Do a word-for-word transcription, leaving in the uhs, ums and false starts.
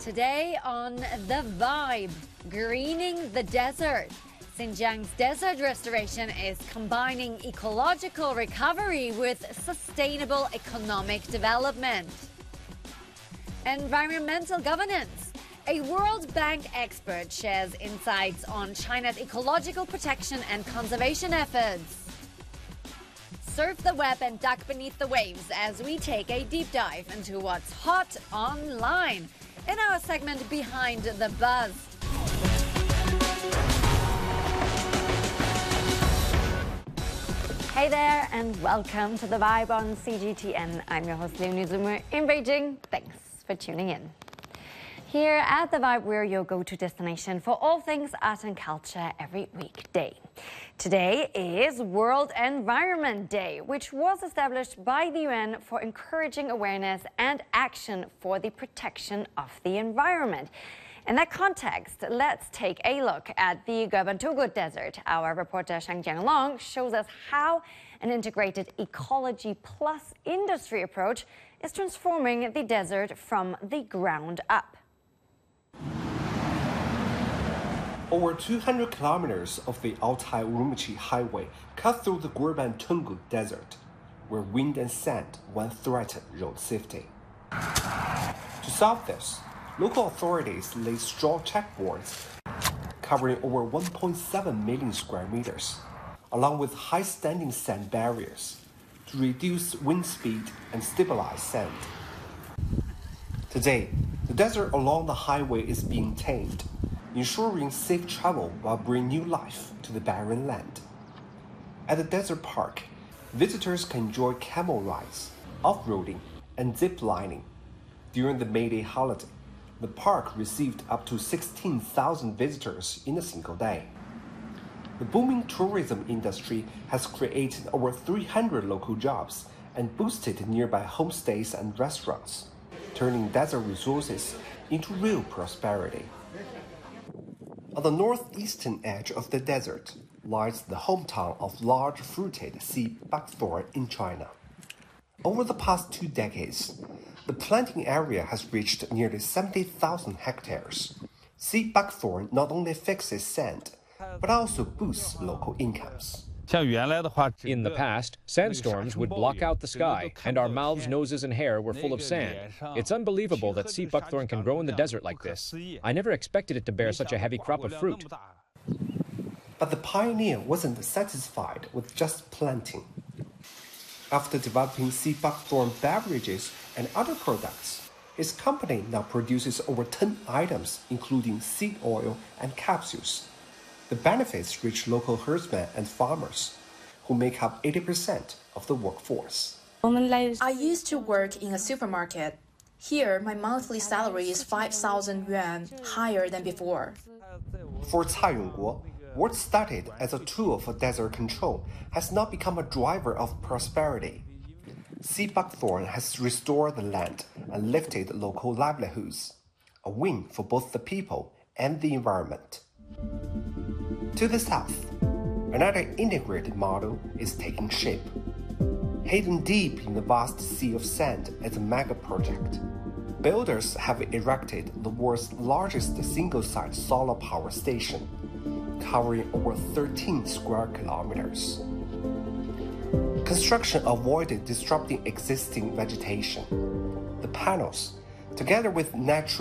Today on The Vibe, greening the desert. Xinjiang's desert restoration is combining ecological recovery with sustainable economic development. Environmental governance. A World Bank expert shares insights on China's ecological protection and conservation efforts. Surf the web and duck beneath the waves as we take a deep dive into what's hot online in our segment Behind the Buzz. Hey there and welcome to The Vibe on C G T N. I'm your host Leonie Zoomer in Beijing. Thanks for tuning in. Here at The Vibe, we're your go-to destination for all things art and culture every weekday. Today is World Environment Day, which was established by the U N for encouraging awareness and action for the protection of the environment. In that context, let's take a look at the Gebertugu Desert. Our reporter Shang Jianglong shows us how an integrated ecology plus industry approach is transforming the desert from the ground up. Over two hundred kilometers of the Altai-Urumqi Highway cut through the Gebertugu Desert, where wind and sand once threatened road safety. To solve this, local authorities laid straw checkboards covering over one point seven million square meters, along with high-standing sand barriers, to reduce wind speed and stabilize sand. Today, the desert along the highway is being tamed, ensuring safe travel while bringing new life to the barren land. At the desert park, visitors can enjoy camel rides, off-roading, and zip-lining. During the May Day holiday, the park received up to sixteen thousand visitors in a single day. The booming tourism industry has created over three hundred local jobs and boosted nearby homestays and restaurants, turning desert resources into real prosperity. On the northeastern edge of the desert lies the hometown of large-fruited sea buckthorn in China. Over the past two decades, the planting area has reached nearly seventy thousand hectares. Sea buckthorn not only fixes sand, but also boosts local incomes. In the past, sandstorms would block out the sky, and our mouths, noses, and hair were full of sand. It's unbelievable that sea buckthorn can grow in the desert like this. I never expected it to bear such a heavy crop of fruit. But the pioneer wasn't satisfied with just planting. After developing sea buckthorn beverages and other products, his company now produces over ten items, including seed oil and capsules. The benefits reach local herdsmen and farmers, who make up eighty percent of the workforce. I used to work in a supermarket. Here, my monthly salary is five thousand yuan, higher than before. For Cai Yongguo, what started as a tool for desert control has now become a driver of prosperity. Sea buckthorn has restored the land and lifted local livelihoods, a win for both the people and the environment. To the south, another integrated model is taking shape. Hidden deep in the vast sea of sand is a mega project. Builders have erected the world's largest single-site solar power station, covering over thirteen square kilometers. Construction avoided disrupting existing vegetation. The panels, together with natural